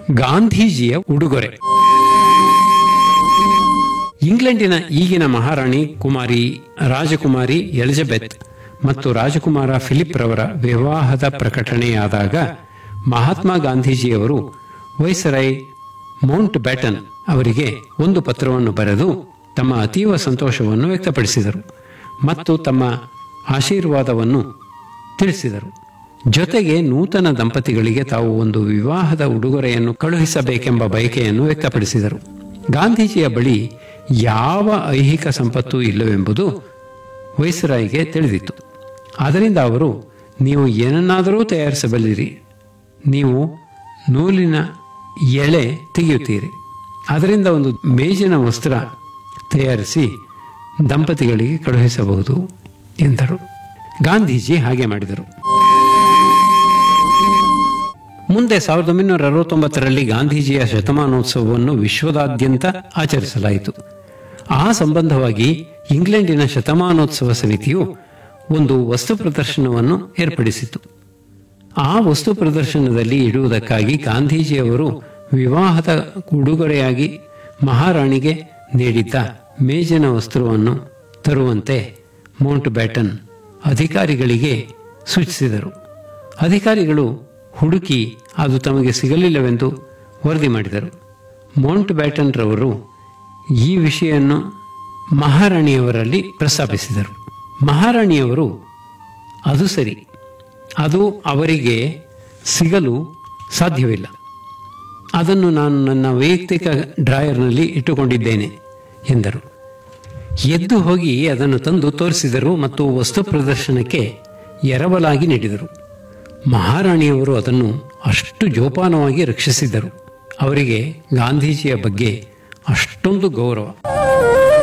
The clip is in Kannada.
ಗಾಂಧೀಜಿಯ ಉಡುಗೊರೆ. ಇಂಗ್ಲೆಂಡಿನ ಈಗಿನ ಮಹಾರಾಣಿ ಕುಮಾರಿ ರಾಜಕುಮಾರಿ ಎಲಿಜಬೆತ್ ಮತ್ತು ರಾಜಕುಮಾರ ಫಿಲಿಪ್ ರವರ ವಿವಾಹದ ಪ್ರಕಟಣೆಯಾದಾಗ ಮಹಾತ್ಮ ಗಾಂಧೀಜಿಯವರು ವೈಸರಾಯ್ ಮೌಂಟ್ ಬ್ಯಾಟನ್ ಅವರಿಗೆ ಒಂದು ಪತ್ರವನ್ನು ಬರೆದು ತಮ್ಮ ಅತೀವ ಸಂತೋಷವನ್ನು ವ್ಯಕ್ತಪಡಿಸಿದರು ಮತ್ತು ತಮ್ಮ ಆಶೀರ್ವಾದವನ್ನು ತಿಳಿಸಿದರು. ಜೊತೆಗೆ ನೂತನ ದಂಪತಿಗಳಿಗೆ ತಾವು ಒಂದು ವಿವಾಹದ ಉಡುಗೊರೆಯನ್ನು ಕಳುಹಿಸಬೇಕೆಂಬ ಬಯಕೆಯನ್ನು ವ್ಯಕ್ತಪಡಿಸಿದರು. ಗಾಂಧೀಜಿಯ ಬಳಿ ಯಾವ ಐಹಿಕ ಸಂಪತ್ತು ಇಲ್ಲವೆಂಬುದು ವೈಸರಾಯ್ಗೆ ತಿಳಿದಿತ್ತು. ಆದ್ದರಿಂದ ಅವರು, ನೀವು ಏನನ್ನಾದರೂ ತಯಾರಿಸಬಲ್ಲಿರಿ, ನೀವು ನೂಲಿನ ಎಳೆ ತೆಗೆಯುತ್ತೀರಿ, ಅದರಿಂದ ಒಂದು ಮೇಜಿನ ವಸ್ತ್ರ ತಯಾರಿಸಿ ದಂಪತಿಗಳಿಗೆ ಕಳುಹಿಸಬಹುದು ಎಂದರು. ಗಾಂಧೀಜಿ ಹಾಗೆ ಮಾಡಿದರು. ಮುಂದೆ 1969ರಲ್ಲಿ ಗಾಂಧೀಜಿಯ ಶತಮಾನೋತ್ಸವವನ್ನು ವಿಶ್ವದಾದ್ಯಂತ ಆಚರಿಸಲಾಯಿತು. ಆ ಸಂಬಂಧವಾಗಿ ಇಂಗ್ಲೆಂಡಿನ ಶತಮಾನೋತ್ಸವ ಸಮಿತಿಯು ಒಂದು ವಸ್ತು ಪ್ರದರ್ಶನವನ್ನು ಏರ್ಪಡಿಸಿತು. ಆ ವಸ್ತು ಪ್ರದರ್ಶನದಲ್ಲಿ ಇಡುವುದಕ್ಕಾಗಿ ಗಾಂಧೀಜಿಯವರು ವಿವಾಹದ ಉಡುಗೊರೆಯಾಗಿ ಮಹಾರಾಣಿಗೆ ನೀಡಿದ್ದ ಮೇಜಿನ ವಸ್ತ್ರವನ್ನು ತರುವಂತೆ ಮೌಂಟ್ ಬ್ಯಾಟನ್ ಅಧಿಕಾರಿಗಳಿಗೆ ಸೂಚಿಸಿದರು. ಅಧಿಕಾರಿಗಳು ಹುಡುಕಿ ಅದು ತಮಗೆ ಸಿಗಲಿಲ್ಲವೆಂದು ವರದಿ ಮಾಡಿದರು. ಮೌಂಟ್ ಬ್ಯಾಟನ್ ರವರು ಈ ವಿಷಯವನ್ನು ಮಹಾರಾಣಿಯವರಲ್ಲಿ ಪ್ರಸ್ತಾಪಿಸಿದರು. ಮಹಾರಾಣಿಯವರು, ಅದು ಸರಿ, ಅದು ಅವರಿಗೆ ಸಿಗಲು ಸಾಧ್ಯವಿಲ್ಲ, ಅದನ್ನು ನಾನು ನನ್ನ ವೈಯಕ್ತಿಕ ಡ್ರಾಯರ್ನಲ್ಲಿ ಇಟ್ಟುಕೊಂಡಿದ್ದೇನೆ ಎಂದರು. ಎದ್ದು ಹೋಗಿ ಅದನ್ನು ತಂದು ತೋರಿಸಿದರು ಮತ್ತು ವಸ್ತು ಪ್ರದರ್ಶನಕ್ಕೆ ಎರವಲಾಗಿ ನೀಡಿದರು. ಮಹಾರಾಣಿಯವರು ಅದನ್ನು ಅಷ್ಟು ಜೋಪಾನವಾಗಿ ರಕ್ಷಿಸಿದರು. ಅವರಿಗೆ ಗಾಂಧೀಜಿಯ ಬಗ್ಗೆ ಅಷ್ಟೊಂದು ಗೌರವ.